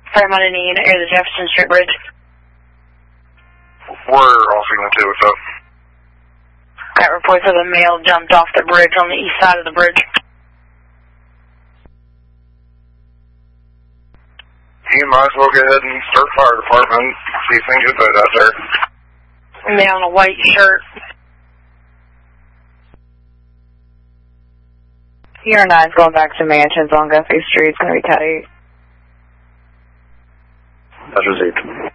Paramount any unit near the Jefferson Street Bridge. We're all Signal 2, what's up? Got reports of a male jumped off the bridge on the east side of the bridge. You might as well go ahead and start fire department, see if things get bad out there. Man in a white shirt. Sierra 9's going back to Mansions on Guthrie Street. It's going to be tight. That's received.